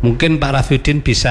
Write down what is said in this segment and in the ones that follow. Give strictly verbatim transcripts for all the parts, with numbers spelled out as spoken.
Mungkin Pak Raffiuddin bisa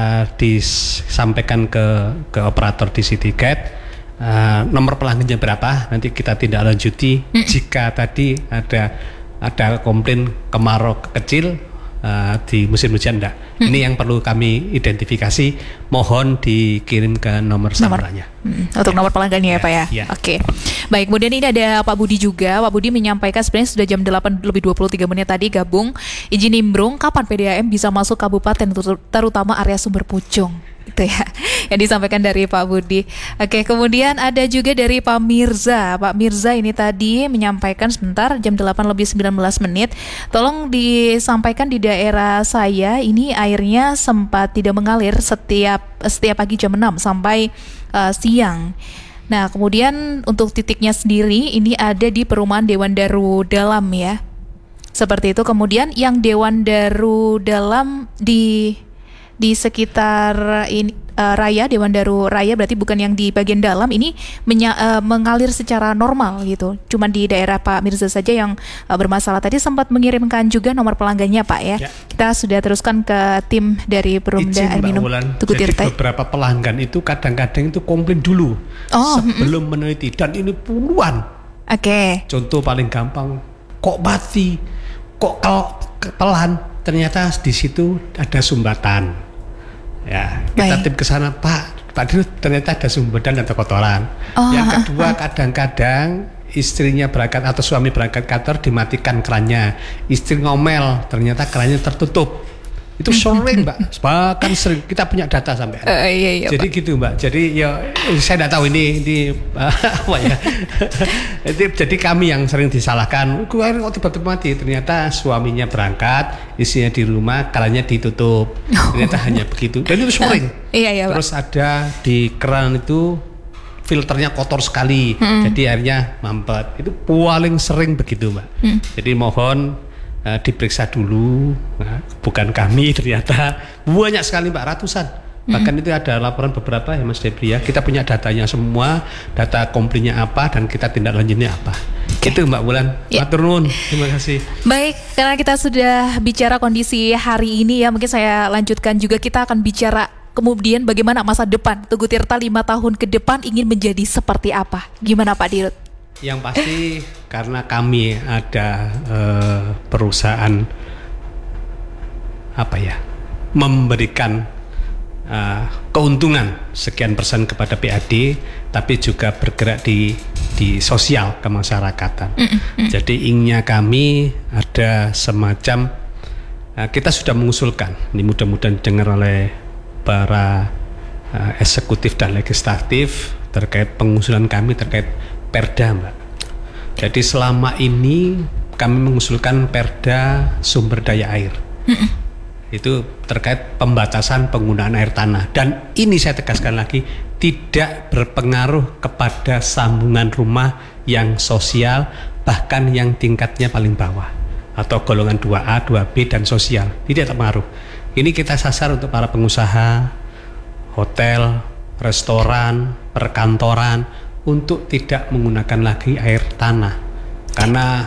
disampaikan ke ke operator di Citicat uh, nomor pelanggannya berapa, nanti kita tindak lanjuti. Mm. Jika tadi ada ada komplain kemarau kecil uh, di musim hujan enggak. Mm. Ini yang perlu kami identifikasi, mohon dikirim ke nomor samarannya. Hmm, untuk ya. Nomor pelanggannya ya, ya Pak ya. ya. Oke. Baik, kemudian ini ada Pak Budi juga. Pak Budi menyampaikan sebenarnya sudah jam delapan lebih dua puluh tiga menit tadi gabung. Izin nimbrung, kapan P D A M bisa masuk kabupaten terutama area Sumber Pucung? Itu ya yang disampaikan dari Pak Budi. Oke, kemudian ada juga dari Pak Mirza. Pak Mirza ini tadi menyampaikan sebentar jam delapan lebih sembilan belas menit. Tolong disampaikan di daerah saya ini airnya sempat tidak mengalir setiap setiap pagi jam enam sampai uh, siang. Nah, kemudian untuk titiknya sendiri ini ada di perumahan Dewan Daru Dalam ya. Seperti itu. Kemudian yang Dewan Daru Dalam di di sekitar ini uh, raya Dewan Daru Raya, berarti bukan yang di bagian dalam, ini menya, uh, mengalir secara normal gitu. Cuman di daerah Pak Mirza saja yang uh, bermasalah. Tadi sempat mengirimkan juga nomor pelanggannya Pak ya. ya. Kita sudah teruskan ke tim dari Perumda Air Minum Tugu Tirta. Jadi beberapa pelanggan itu kadang-kadang itu komplain dulu oh, sebelum mm-mm. meneliti, dan ini puluhan. Oke. Okay. Contoh paling gampang, kok mati, kok kel- pelan, ternyata di situ ada sumbatan. Ya, kita Baik. tim ke sana, Pak, Pak Dirut, ternyata ada sumbatan atau kotoran. Oh, yang kedua, uh, uh. kadang-kadang istrinya berangkat atau suami berangkat kantor dimatikan kerannya, istri ngomel, ternyata kerannya tertutup. Itu sering Mbak, bahkan sering kita punya data sampai. Uh, iya, iya, Jadi Pak. gitu Mbak. Jadi ya saya tidak tahu ini ini apa ya. jadi, jadi kami yang sering disalahkan. Gue kok tiba-tiba mati. Ternyata suaminya berangkat, istrinya di rumah, kerannya ditutup. Ternyata hanya begitu. Dan itu sering. Uh, iya, iya, Terus Pak. ada di keran itu filternya kotor sekali, mm. jadi airnya mampet. Itu paling sering begitu Mbak. Mm. Jadi mohon Uh, diperiksa dulu, nah, bukan kami, ternyata banyak sekali Mbak, ratusan. Mm-hmm. Bahkan itu ada laporan beberapa ya Mas Debri ya. Kita punya datanya semua, data komplainnya apa dan kita tindak lanjutnya apa. Okay. Itu Mbak Wulan. Ya. Matur nuwun. Terima kasih. Baik, karena kita sudah bicara kondisi hari ini ya, mungkin saya lanjutkan juga, kita akan bicara kemudian bagaimana masa depan Tugu Tirta lima tahun ke depan ingin menjadi seperti apa. Gimana Pak Dirut? Yang pasti karena kami ada uh, perusahaan apa ya, memberikan uh, keuntungan sekian persen kepada P A D, tapi juga bergerak di di sosial kemasyarakatan. Mm, mm. Jadi inginnya kami ada semacam uh, kita sudah mengusulkan, ini mudah-mudahan didengar oleh para uh, eksekutif dan legislatif terkait pengusulan kami terkait Perda Mbak. Jadi selama ini kami mengusulkan Perda sumber daya air. Mm-mm. Itu terkait pembatasan penggunaan air tanah. Dan ini saya tegaskan lagi, tidak berpengaruh kepada sambungan rumah yang sosial, bahkan yang tingkatnya paling bawah, atau golongan dua A, dua B dan sosial. Tidak terpengaruh. Ini kita sasar untuk para pengusaha, hotel, restoran, perkantoran, untuk tidak menggunakan lagi air tanah, karena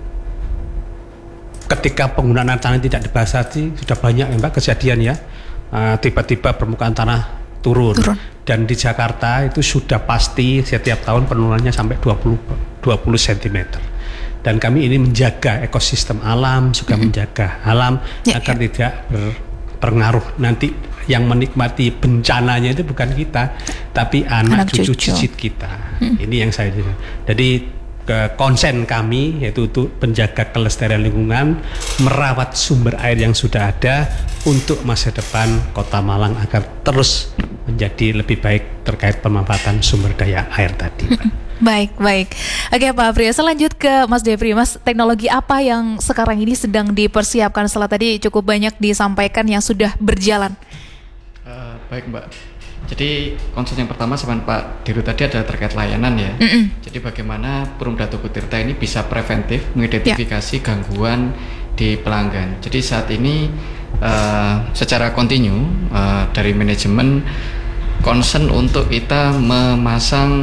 ketika penggunaan air tanah tidak dibatasi sudah banyak ya Mbak kejadian ya, uh, tiba-tiba permukaan tanah turun. turun dan di Jakarta itu sudah pasti setiap tahun penurunannya sampai dua puluh sentimeter, dan kami ini menjaga ekosistem alam, juga mm-hmm. menjaga alam ya, agar ya. tidak berpengaruh nanti. Yang menikmati bencananya itu bukan kita, tapi anak, anak cucu cicit kita. Hmm. Ini yang saya dengar. Jadi ke konsen kami yaitu untuk menjaga kelestarian lingkungan, merawat sumber air yang sudah ada untuk masa depan Kota Malang agar terus menjadi lebih baik terkait pemanfaatan sumber daya air tadi. Hmm. Baik, baik. Oke Pak Apri, saya lanjut ke Mas Depri. Mas, teknologi apa yang sekarang ini sedang dipersiapkan setelah tadi cukup banyak disampaikan yang sudah berjalan? Uh, baik Mbak, jadi konsen yang pertama sama Pak Dirut tadi adalah terkait layanan ya. Mm-mm. Jadi bagaimana Perumda Tugu Tirta ini bisa preventif mengidentifikasi yeah. gangguan di pelanggan. Jadi saat ini uh, secara kontinu uh, dari manajemen concern untuk kita memasang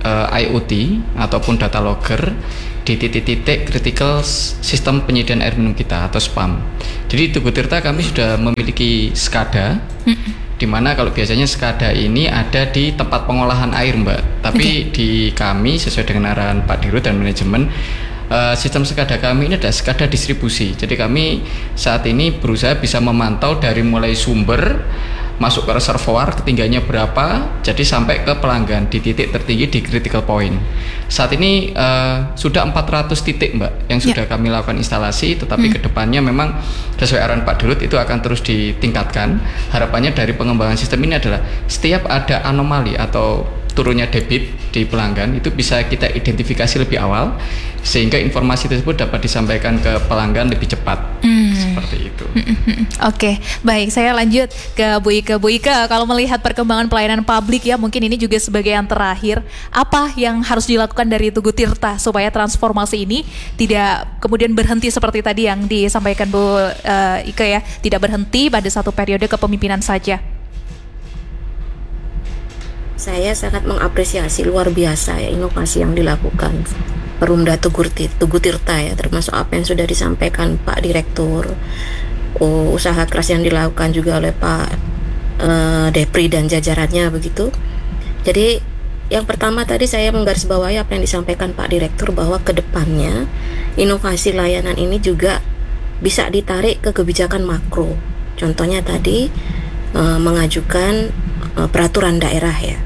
uh, I O T ataupun data logger di titik-titik kritikal sistem penyediaan air minum kita atau S P A M. Jadi Tugu Tirta kami sudah memiliki SCADA, mm-hmm. di mana kalau biasanya SCADA ini ada di tempat pengolahan air, Mbak. Tapi okay. di kami sesuai dengan arahan Pak Dirut dan manajemen, uh, sistem SCADA kami ini adalah SCADA distribusi. Jadi kami saat ini berusaha bisa memantau dari mulai sumber masuk ke reservoir ketinggiannya berapa, jadi sampai ke pelanggan di titik tertinggi di critical point. Saat ini uh, sudah empat ratus titik, Mbak, yang sudah yeah. kami lakukan instalasi, tetapi mm. kedepannya memang sesuai arahan Pak Dirut itu akan terus ditingkatkan. Harapannya dari pengembangan sistem ini adalah setiap ada anomali atau turunnya debit di pelanggan itu bisa kita identifikasi lebih awal sehingga informasi tersebut dapat disampaikan ke pelanggan lebih cepat. Hmm. Seperti itu. Oke, okay. Baik, saya lanjut ke Bu Ika. Bu Ika, kalau melihat perkembangan pelayanan publik ya, mungkin ini juga sebagai yang terakhir, apa yang harus dilakukan dari Tugu Tirta supaya transformasi ini tidak kemudian berhenti seperti tadi yang disampaikan Bu uh, Ika ya, tidak berhenti pada satu periode kepemimpinan saja? Saya sangat mengapresiasi luar biasa ya inovasi yang dilakukan Perumda Tugu, Tugu Tirta ya, termasuk apa yang sudah disampaikan Pak Direktur, oh, usaha keras yang dilakukan juga oleh Pak uh, Depri dan jajarannya begitu. Jadi yang pertama tadi saya menggarisbawahi apa yang disampaikan Pak Direktur bahwa kedepannya inovasi layanan ini juga bisa ditarik ke kebijakan makro. Contohnya tadi uh, mengajukan uh, peraturan daerah ya.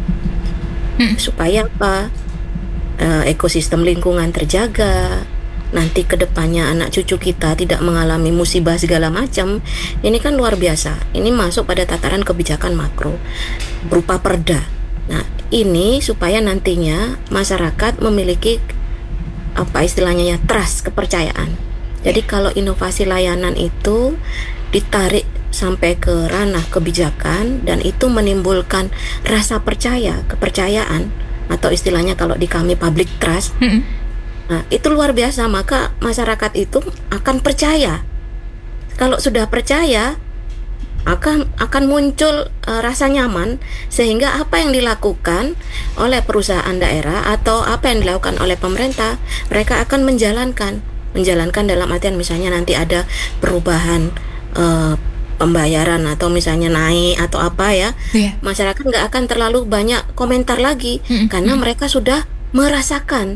Hmm. Supaya apa? Uh, ekosistem lingkungan terjaga. Nanti kedepannya anak cucu kita tidak mengalami musibah segala macam. Ini kan luar biasa. Ini masuk pada tataran kebijakan makro berupa perda. Nah, ini supaya nantinya masyarakat memiliki apa istilahnya ya, trust, kepercayaan. Jadi kalau inovasi layanan itu ditarik sampai ke ranah kebijakan dan itu menimbulkan rasa percaya, kepercayaan atau istilahnya kalau di kami public trust. Mm-hmm. Nah, itu luar biasa, maka masyarakat itu akan percaya. Kalau sudah percaya, akan akan muncul uh, rasa nyaman sehingga apa yang dilakukan oleh perusahaan daerah atau apa yang dilakukan oleh pemerintah, mereka akan menjalankan, menjalankan dalam artian misalnya nanti ada perubahan uh, pembayaran atau misalnya naik atau apa ya, yeah. masyarakat nggak akan terlalu banyak komentar lagi mm-hmm. karena mereka sudah merasakan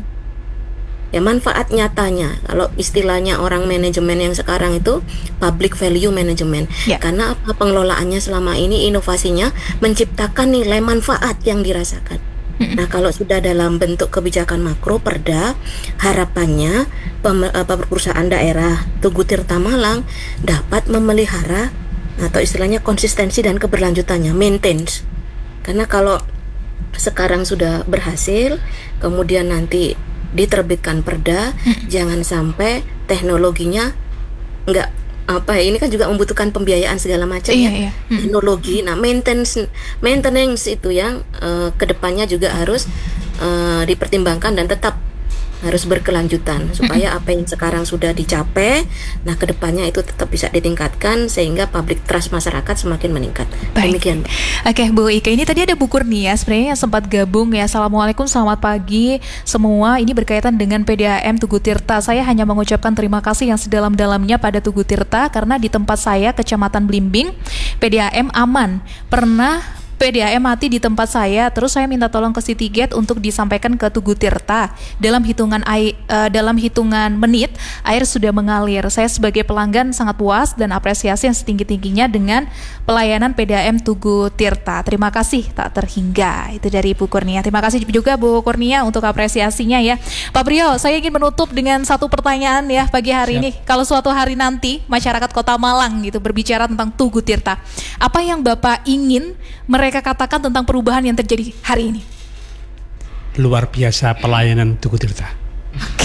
ya manfaat nyatanya. Kalau istilahnya orang manajemen yang sekarang itu public value management, yeah. karena apa, pengelolaannya selama ini inovasinya menciptakan nilai manfaat yang dirasakan. Mm-hmm. Nah, kalau sudah dalam bentuk kebijakan makro perda, harapannya pem- perusahaan daerah Tugu Tirta Malang dapat memelihara atau istilahnya konsistensi dan keberlanjutannya, maintenance. Karena kalau sekarang sudah berhasil, kemudian nanti diterbitkan perda, hmm. jangan sampai teknologinya enggak apa ya, ini kan juga membutuhkan pembiayaan segala macam iya, ya iya. Hmm. teknologi. Nah, maintenance maintenance itu yang uh, kedepannya juga harus uh, dipertimbangkan dan tetap harus berkelanjutan supaya apa yang sekarang sudah dicapai, nah kedepannya itu tetap bisa ditingkatkan sehingga public trust masyarakat semakin meningkat. Baik. Demikian. Oke, Bu Ika, ini tadi ada Bu Kurnia sebenarnya yang sempat gabung ya. Assalamualaikum, selamat pagi semua. Ini berkaitan dengan P D A M Tugu Tirta. Saya hanya mengucapkan terima kasih yang sedalam-dalamnya pada Tugu Tirta karena di tempat saya, Kecamatan Blimbing, P D A M aman. Pernah P D A M mati di tempat saya, terus saya minta tolong ke Citygate untuk disampaikan ke Tugu Tirta. Dalam hitungan ai, uh, dalam hitungan menit, air sudah mengalir. Saya sebagai pelanggan sangat puas dan apresiasi yang setinggi-tingginya dengan pelayanan P D A M Tugu Tirta. Terima kasih tak terhingga. Itu dari Bu Kurnia. Terima kasih juga Bu Kurnia untuk apresiasinya ya. Pak Priyo, saya ingin menutup dengan satu pertanyaan ya pagi hari Siap. ini. Kalau suatu hari nanti masyarakat Kota Malang gitu berbicara tentang Tugu Tirta, apa yang Bapak ingin mereka mereka katakan tentang perubahan yang terjadi hari ini? Luar biasa pelayanan Tugu Tirta. Oke.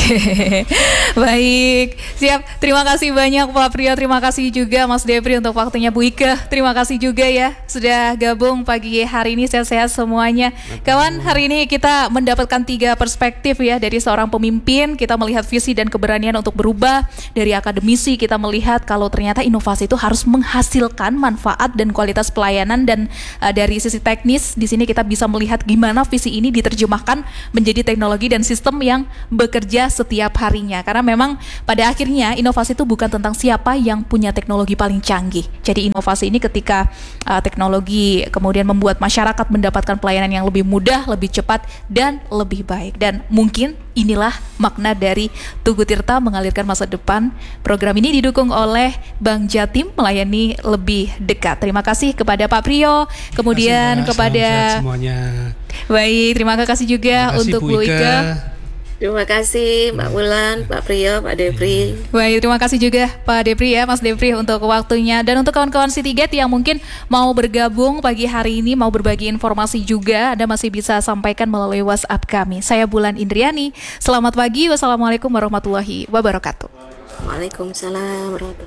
Oke, baik, siap. Terima kasih banyak Pak Priyo, terima kasih juga Mas Depri untuk waktunya. Bu Ika, terima kasih juga ya sudah gabung pagi hari ini. Sehat-sehat semuanya. Kawan, hari ini kita mendapatkan tiga perspektif ya dari seorang pemimpin. Kita melihat visi dan keberanian untuk berubah. Dari akademisi kita melihat kalau ternyata inovasi itu harus menghasilkan manfaat dan kualitas pelayanan, dan uh, dari sisi teknis di sini kita bisa melihat gimana visi ini diterjemahkan menjadi teknologi dan sistem yang bekerja setiap harinya. Karena memang pada akhirnya inovasi itu bukan tentang siapa yang punya teknologi paling canggih. Jadi inovasi ini ketika uh, teknologi kemudian membuat masyarakat mendapatkan pelayanan yang lebih mudah, lebih cepat, dan lebih baik. Dan mungkin inilah makna dari Tugu Tirta mengalirkan masa depan. Program ini didukung oleh Bank Jatim, melayani lebih dekat. Terima kasih kepada Pak Priyo, kemudian kasih, kepada semuanya. Baik, terima kasih juga terima kasih, untuk Bu Ika. Ika. Terima kasih Mbak Wulan, Pak Priyo, Pak Depri. Baik, terima kasih juga Pak Depri ya, Mas Depri untuk waktunya. Dan untuk kawan-kawan Citiget yang mungkin mau bergabung pagi hari ini, mau berbagi informasi juga, Anda masih bisa sampaikan melalui WhatsApp kami. Saya Bulan Indriani. Selamat pagi, wassalamualaikum warahmatullahi wabarakatuh. Waalaikumsalam warahmatullahi wabarakatuh.